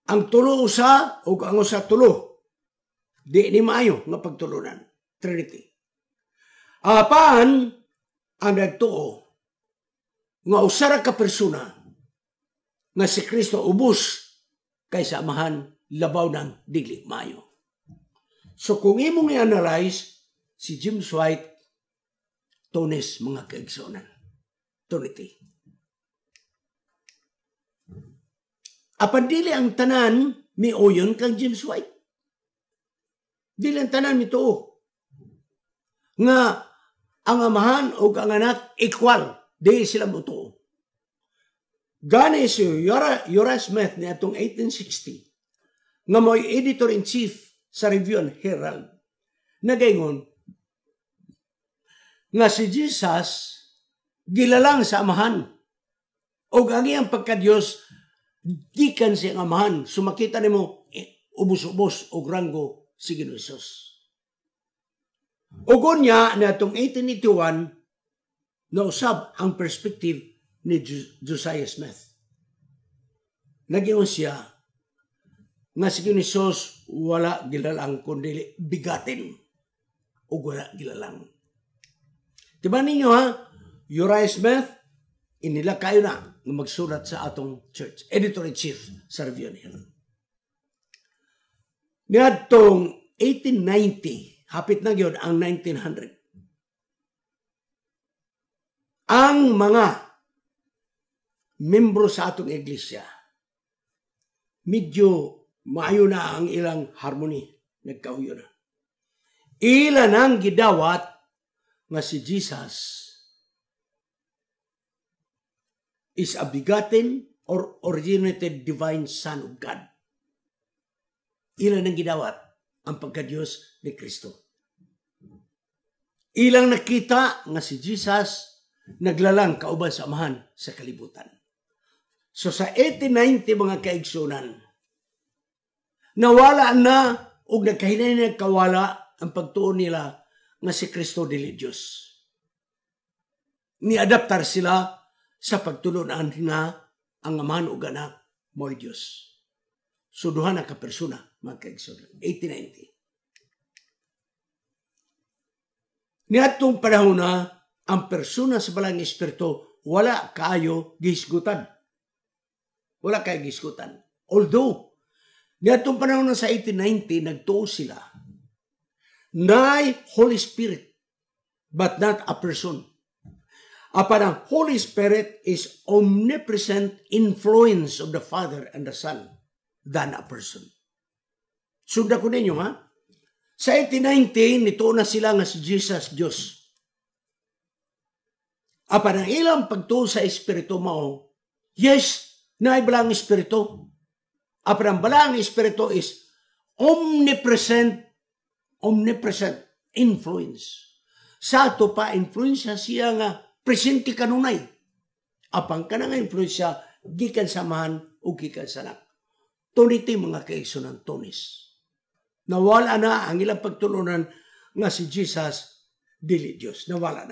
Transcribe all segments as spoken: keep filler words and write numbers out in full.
ang tulo usa o ang usa tulo. Di ni maayo nga pagtulunan. Trinity. Apan, ang nagtuo nga usa ra ka persona nga si Kristo ubos kaysa amahan labaw ng dili maayo. So kung imong i-analyze si James White, Tunis mga kaigsunan. Trinity. Apan dili ang tanan miuyon kang James White. Dili ang tanan mituo. Nga ang amahan o ang anak equal. Di sila mutuo. Gani si Uriah Smith ni atong eighteen sixty nga mo'y editor-in-chief sa Review and Herald. Nagaingon nga si Jesus gilalang sa amahan o ang iyang pagka-Diyos gikan siyang amahan. Sumakita nimo ubos-ubos o ranggo si Ginoong Hesus. Ugon niya na itong eighteen eighty-one na usab ang perspective ni Josiah Smith. Nagingon siya nga si Ginoong Hesus wala gilalang kundi bigatin o wala gilalang. Diba ninyo ha? Uriah Smith, inila kayo na na magsulat sa atong church. Editor-in-chief sa Review and Herald. Niadtong eighteen ninety, hapit na yun ang nineteen hundred. Ang mga membro sa atong iglesia, medyo maayo na ang ilang harmony. Nagkauyo na. Ilan ang gidawat nga si Jesus is a begotten or originated divine Son of God. Ilan ang gidawat ang pagka-Diyos ni Kristo. Ilang nakita nga si Jesus naglalang kauban sa amahan sa kalibutan. So sa eighteen ninety mga kaigsunan, nawala na o nagkahinay na kawala ang pagtuon nila nga si Kristo dili Diyos. Ni-adaptar sila sa pagtulunan nga ang amahan o anak mo'y Diyos. So duha na ka-persona, mga kaigsunan. eighteen ninety. Niadtong panahon na ang persona sa balang espiritu wala kaayo gihisgutan. Wala kayo gihisgutan. Although, niadtong panahon na sa eighteen ninety, nagtuo sila na Holy Spirit, but not a person. Apan ang Holy Spirit is omnipresent influence of the Father and the Son than a person. Sunda ko ninyo, ha? Sa eighteen ninety, nito na sila nga si Jesus Diyos. Apan ang ilang pagtuo sa Espiritu mao, yes, naay balang Espiritu. Apan ang balang Espiritu is omnipresent, omnipresent influence. Sa ato pa, influensya siya nga presente kanunay. Apang ka na nga influensya, gikan samahan o gikan sanak. Tuniti mga kaigsunan Tunis. Nawala na ang ilang pagtulunan nga si Jesus dili Diyos. Nawala na.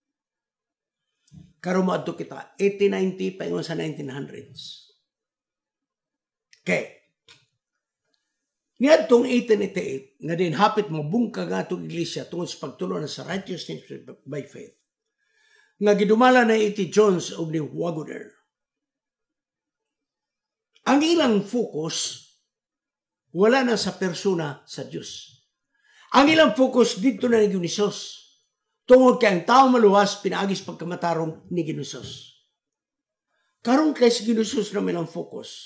Karon mo adto kita, eighteen ninety paingon sa nineteen hundreds. Okay. Niadtong eighteen eighty-eight, nga din hapit mo bungkag atong iglesia tungod sa pagtulunan sa righteousness by faith. Nga gidumala na iti Jones o ni Wagoner. Ang ilang focus, wala na sa persona sa Diyos. Ang ilang focus dito na ni Ginoong Hesus. Tungod kay ang tao maluwas, pinaagis pagkamatarong ni Ginoong Hesus. Karon kay si Ginoong Hesus naman ang focus.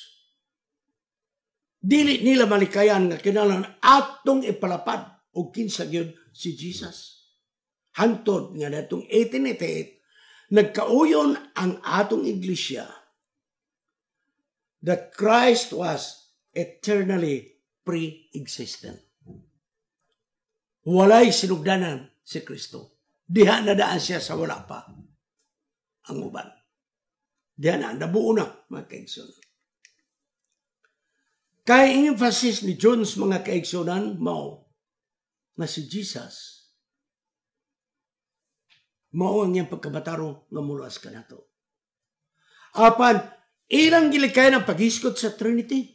Dili nila malikayan nga kinahanglan atong ipalapad o kinsa gyud si Jesus. Hantod nga natong eighteen eighty-eight, nagkauyon ang atong iglesia that Christ was eternally pre-existent. Walay sinugdanan si Kristo. Diha na daan siya sa wala pa. Ang uban. Diha na, nabuo na, mga kaigsunan. Kaya ang emphasis ni Jones, mga kaigsunan, mao na si Jesus mao ang iyang pagkabataro nga muluas ka nato. Apan, ilang gilikay ng paghiskot sa Trinity.